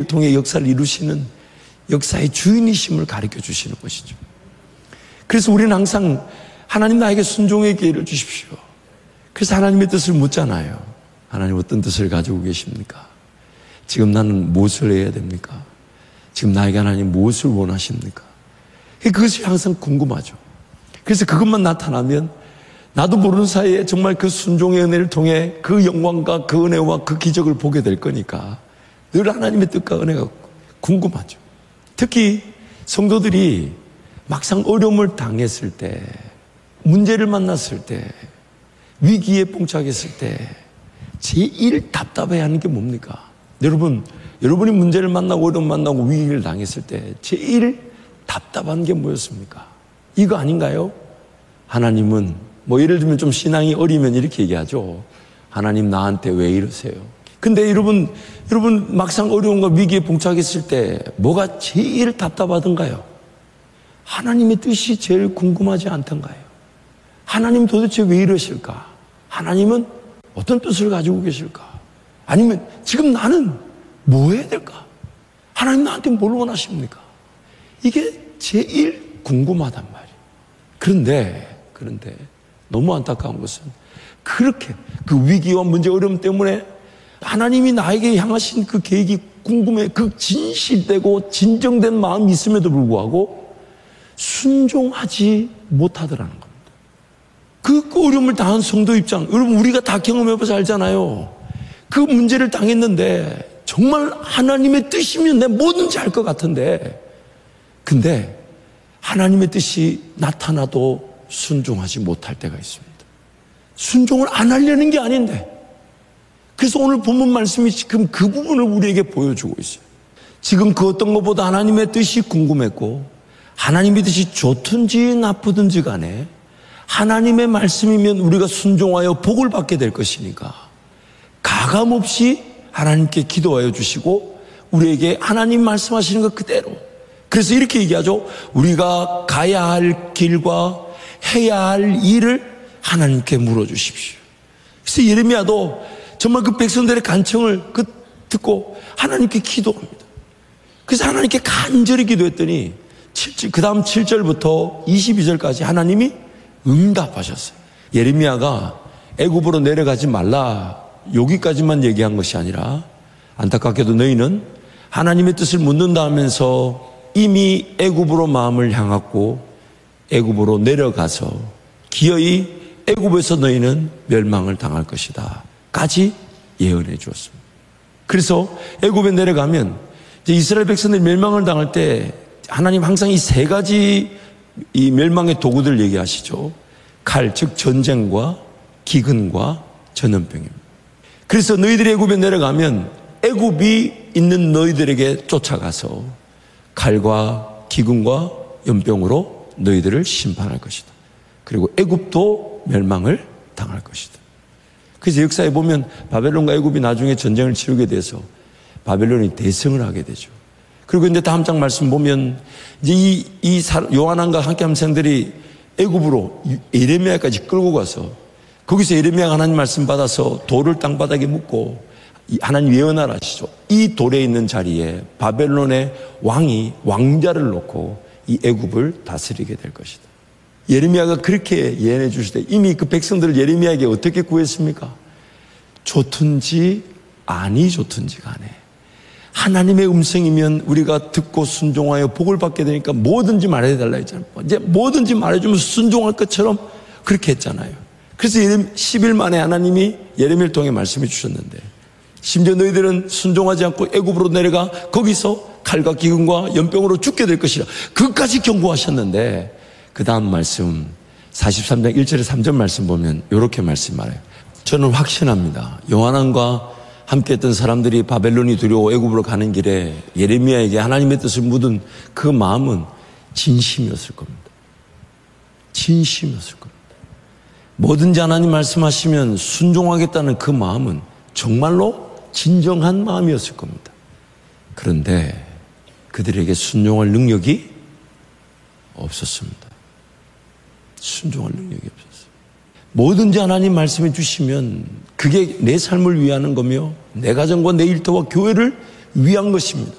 통해 역사를 이루시는 역사의 주인이심을 가르쳐 주시는 것이죠. 그래서 우리는 항상 하나님 나에게 순종의 기회를 주십시오. 그래서 하나님의 뜻을 묻잖아요. 하나님 어떤 뜻을 가지고 계십니까? 지금 나는 무엇을 해야 됩니까? 지금 나에게 하나님 무엇을 원하십니까? 그것이 항상 궁금하죠. 그래서 그것만 나타나면 나도 모르는 사이에 정말 그 순종의 은혜를 통해 그 영광과 그 은혜와 그 기적을 보게 될 거니까 늘 하나님의 뜻과 은혜가 궁금하죠. 특히 성도들이 막상 어려움을 당했을 때, 문제를 만났을 때, 위기에 봉착했을 때 제일 답답해하는 게 뭡니까? 여러분이 문제를 만나고 어려움 만나고 위기를 당했을 때 제일 답답한 게 뭐였습니까? 이거 아닌가요? 하나님은 예를 들면 좀 신앙이 어리면 이렇게 얘기하죠. 하나님 나한테 왜 이러세요? 근데 여러분 막상 어려움과 위기에 봉착했을 때 뭐가 제일 답답하던가요? 하나님의 뜻이 제일 궁금하지 않던가요? 하나님 도대체 왜 이러실까? 하나님은 어떤 뜻을 가지고 계실까? 아니면 지금 나는 뭐 해야 될까? 하나님 나한테 뭘 원하십니까? 이게 제일 궁금하단 말이에요. 그런데 너무 안타까운 것은 그렇게 그 위기와 문제 어려움 때문에 하나님이 나에게 향하신 그 계획이 궁금해, 그 진실되고 진정된 마음이 있음에도 불구하고 순종하지 못하더라는 겁니다. 그 어려움을 당한 성도 입장, 여러분 우리가 다 경험해봐서 알잖아요. 그 문제를 당했는데 정말 하나님의 뜻이면 내가 뭐든지 할 것 같은데, 근데 하나님의 뜻이 나타나도 순종하지 못할 때가 있습니다. 순종을 안 하려는 게 아닌데. 그래서 오늘 본문 말씀이 지금 그 부분을 우리에게 보여주고 있어요. 지금 그 어떤 것보다 하나님의 뜻이 궁금했고 하나님의 뜻이 좋든지 나쁘든지 간에 하나님의 말씀이면 우리가 순종하여 복을 받게 될 것이니까 가감없이 하나님께 기도하여 주시고 우리에게 하나님 말씀하시는 것 그대로, 그래서 이렇게 얘기하죠. 우리가 가야 할 길과 해야 할 일을 하나님께 물어주십시오. 그래서 예레미야도 정말 그 백성들의 간청을 듣고 하나님께 기도합니다. 그래서 하나님께 간절히 기도했더니 그 다음 7절부터 22절까지 하나님이 응답하셨어요. 예레미야가 애굽으로 내려가지 말라 여기까지만 얘기한 것이 아니라 안타깝게도 너희는 하나님의 뜻을 묻는다 하면서 이미 애굽으로 마음을 향했고 애굽으로 내려가서 기어이 애굽에서 너희는 멸망을 당할 것이다 까지 예언해 주었습니다. 그래서 애굽에 내려가면 이제 이스라엘 백성들이 멸망을 당할 때 하나님 항상 이 세 가지 이 멸망의 도구들 얘기하시죠. 칼, 즉 전쟁과 기근과 전염병입니다. 그래서 너희들이 애굽에 내려가면 애굽이 있는 너희들에게 쫓아가서 칼과 기근과 연병으로 너희들을 심판할 것이다. 그리고 애굽도 멸망을 당할 것이다. 그래서 역사에 보면 바벨론과 애굽이 나중에 전쟁을 치르게 돼서 바벨론이 대승을 하게 되죠. 그리고 이제 다음 장 말씀 보면 이제 요한왕과 함께 함생들이 애굽으로 예레미야까지 끌고 가서 거기서 예레미야가 하나님 말씀 받아서 돌을 땅바닥에 묻고 하나님 예언을 하시죠. 이 돌에 있는 자리에 바벨론의 왕자를 놓고 이 애굽을 다스리게 될 것이다. 예레미야가 그렇게 예언해 주실 때 이미 그 백성들을 예레미야에게 어떻게 구했습니까? 좋든지 아니 좋든지 간에 하나님의 음성이면 우리가 듣고 순종하여 복을 받게 되니까 뭐든지 말해달라 했잖아요. 이제 뭐든지 말해주면 순종할 것처럼 그렇게 했잖아요. 그래서 10일 만에 하나님이 예레미야를 통해 말씀해 주셨는데 심지어 너희들은 순종하지 않고 애굽으로 내려가 거기서 칼과 기근과 연병으로 죽게 될 것이라 그까지 경고하셨는데 그 다음 말씀 43장 1절에 3절 말씀 보면 이렇게 말씀하래요. 저는 확신합니다. 요한왕과 함께 했던 사람들이 바벨론이 두려워 애굽으로 가는 길에 예레미야에게 하나님의 뜻을 묻은 그 마음은 진심이었을 겁니다. 진심이었을 겁니다. 뭐든지 하나님 말씀하시면 순종하겠다는 그 마음은 정말로 진정한 마음이었을 겁니다. 그런데 그들에게 순종할 능력이 없었습니다. 순종할 능력이 없었어요. 뭐든지 하나님 말씀해 주시면 그게 내 삶을 위하는 거며 내 가정과 내 일터와 교회를 위한 것입니다.